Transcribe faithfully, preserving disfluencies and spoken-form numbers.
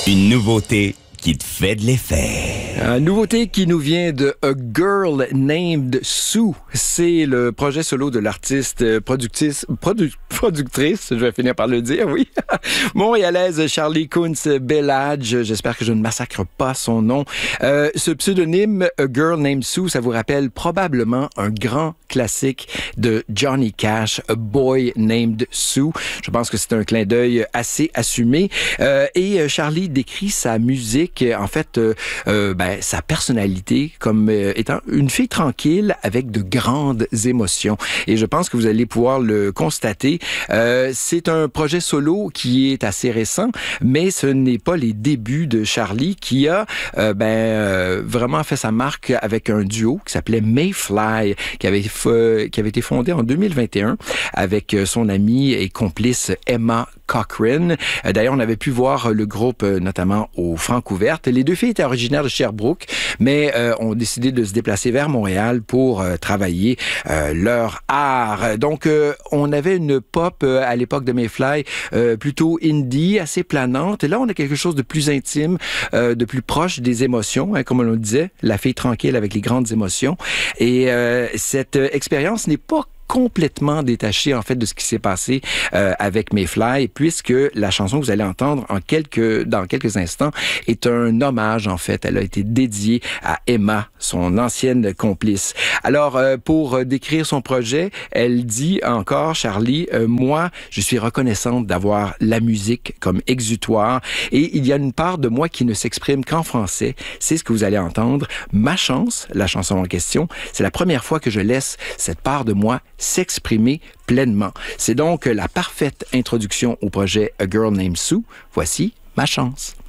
Une nouveauté qui te fait de l'effet. Une nouveauté qui nous vient de A Girl Named Sue. C'est le projet solo de l'artiste productrice, produ, productrice, je vais finir par le dire, oui, montréalaise Charlie Kunz Bellage. J'espère que je ne massacre pas son nom. Euh, ce pseudonyme A Girl Named Sue, ça vous rappelle probablement un grand classique de Johnny Cash, A Boy Named Sue. Je pense que c'est un clin d'œil assez assumé. Euh, et Charlie décrit sa musique, en fait, euh, euh, ben, sa personnalité comme euh, étant une fille tranquille avec de grandes émotions. Et je pense que vous allez pouvoir le constater. Euh, c'est un projet solo qui est assez récent, mais ce n'est pas les débuts de Charlie qui a euh, ben, euh, vraiment fait sa marque avec un duo qui s'appelait Mayfly, qui avait, f- qui avait été fondé en deux mille vingt et un avec son amie et complice Emma Cochrane. Euh, d'ailleurs, on avait pu voir le groupe euh, notamment au Francouverte. Les deux filles étaient originaires de Sherbrooke, mais euh, ont décidé de se déplacer vers Montréal pour euh, travailler euh, leur art. Donc, euh, on avait une pop euh, à l'époque de Mayfly euh, plutôt indie, assez planante. Et là, on a quelque chose de plus intime, euh, de plus proche des émotions, hein, comme on le disait, la fille tranquille avec les grandes émotions. Et euh, cette euh, expérience n'est pas complètement détaché en fait de ce qui s'est passé euh, avec Mayfly, puisque la chanson que vous allez entendre en quelques dans quelques instants est un hommage en fait. Elle a été dédiée à Emma, son ancienne complice. Alors euh, pour décrire son projet, elle dit encore, Charlie, euh, moi je suis reconnaissante d'avoir la musique comme exutoire et il y a une part de moi qui ne s'exprime qu'en français. C'est ce que vous allez entendre. Ma chance, la chanson en question, c'est la première fois que je laisse cette part de moi s'exprimer pleinement. C'est donc la parfaite introduction au projet A Girl Named Sue. Voici Ma chance.